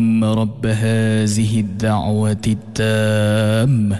رب هذه الدعوة التامة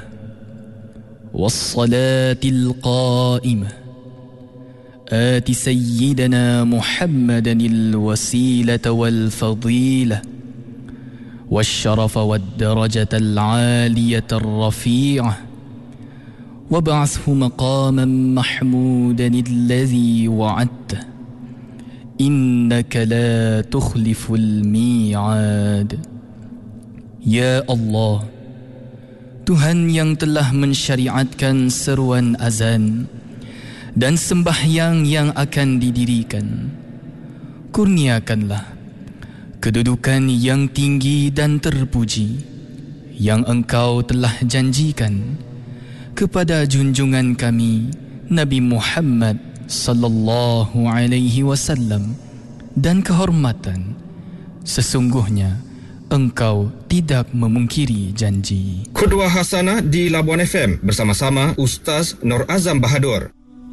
والصلاة القائمة آت سيدنا محمدا الوسيلة والفضيلة والشرف والدرجة العالية الرفيعة وابعثه مقاما محمودا الذي وعدته إنك لا تخلف الميعاد. Ya Allah, Tuhan yang telah mensyariatkan seruan azan dan sembahyang yang akan didirikan, kurniakanlah kedudukan yang tinggi dan terpuji yang Engkau telah janjikan kepada junjungan kami Nabi Muhammad sallallahu alaihi wasallam, dan kehormatan sesungguhnya Engkau tidak memungkiri janji. Qudwah Hasanah di Labuan FM bersama-sama Ustaz Nur Azam Bahadur.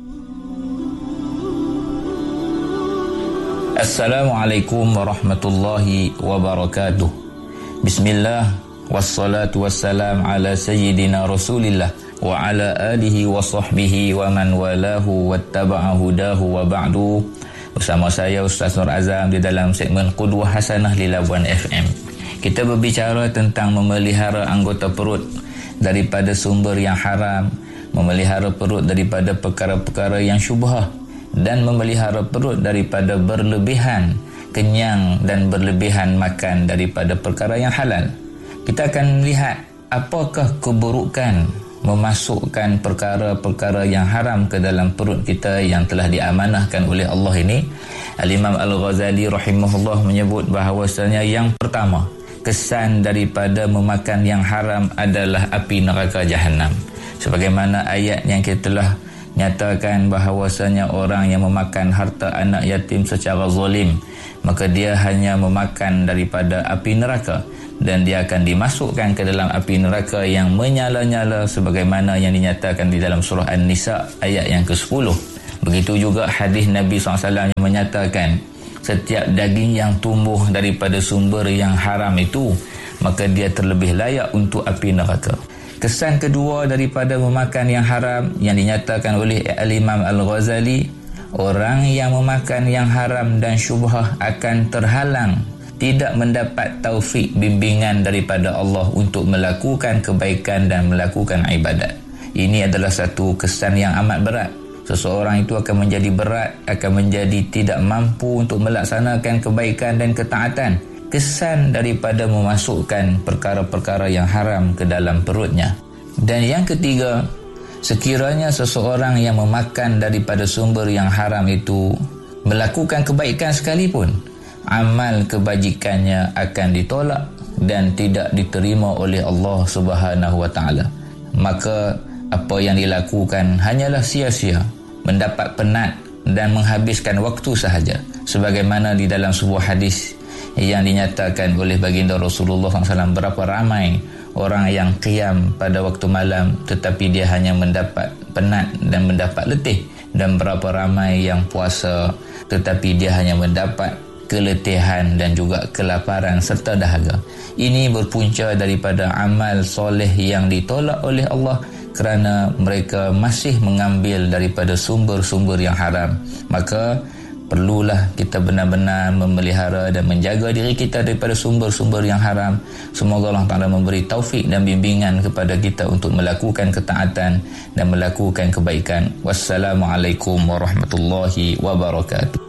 Assalamualaikum warahmatullahi wabarakatuh. Bismillah, wassalatu wassalam ala sayyidina Rasulillah wa ala alihi wa sahbihi wa man walahu wattaba'a hudahu wa ba'du. Bersama saya Ustaz Nur Azam di dalam segmen Qudwah Hasanah di Labuan FM. Kita berbicara tentang memelihara anggota perut daripada sumber yang haram, memelihara perut daripada perkara-perkara yang syubhah, dan memelihara perut daripada berlebihan kenyang dan berlebihan makan daripada perkara yang halal. Kita akan lihat apakah keburukan memasukkan perkara-perkara yang haram ke dalam perut kita yang telah diamanahkan oleh Allah ini. Al-Imam Al-Ghazali rahimahullah menyebut bahawasanya yang pertama, kesan daripada memakan yang haram adalah api neraka Jahannam. Sebagaimana ayat yang kita telah nyatakan bahawasanya orang yang memakan harta anak yatim secara zalim, maka dia hanya memakan daripada api neraka dan dia akan dimasukkan ke dalam api neraka yang menyala-nyala sebagaimana yang dinyatakan di dalam surah An-Nisa ayat yang ke-10. Begitu juga hadis Nabi SAW yang menyatakan setiap daging yang tumbuh daripada sumber yang haram itu, maka dia terlebih layak untuk api neraka. Kesan kedua daripada memakan yang haram yang dinyatakan oleh Al-Imam Al-Ghazali, orang yang memakan yang haram dan syubhah akan terhalang, tidak mendapat taufik bimbingan daripada Allah untuk melakukan kebaikan dan melakukan ibadat. Ini adalah satu kesan yang amat berat. Seseorang itu akan menjadi berat, akan menjadi tidak mampu untuk melaksanakan kebaikan dan ketaatan. Kesan daripada memasukkan perkara-perkara yang haram ke dalam perutnya. Dan yang ketiga, sekiranya seseorang yang memakan daripada sumber yang haram itu melakukan kebaikan sekalipun, amal kebajikannya akan ditolak dan tidak diterima oleh Allah Subhanahu wa taala. Maka apa yang dilakukan hanyalah sia-sia, mendapat penat dan menghabiskan waktu sahaja. Sebagaimana di dalam sebuah hadis yang dinyatakan oleh baginda Rasulullah SAW, berapa ramai orang yang qiyam pada waktu malam tetapi dia hanya mendapat penat dan mendapat letih, dan berapa ramai yang puasa tetapi dia hanya mendapat keletihan dan juga kelaparan serta dahaga. Ini berpunca daripada amal soleh yang ditolak oleh Allah kerana mereka masih mengambil daripada sumber-sumber yang haram. Maka perlulah kita benar-benar memelihara dan menjaga diri kita daripada sumber-sumber yang haram. Semoga Allah Ta'ala memberi taufik dan bimbingan kepada kita untuk melakukan ketaatan dan melakukan kebaikan. Wassalamualaikum warahmatullahi wabarakatuh.